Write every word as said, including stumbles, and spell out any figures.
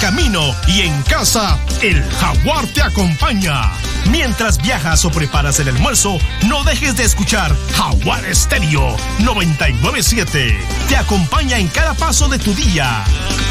camino y en casa, el Jaguar te acompaña. Mientras viajas o preparas el almuerzo, no dejes de escuchar Jaguar Estéreo noventa y nueve punto siete. Te acompaña en cada paso de tu día.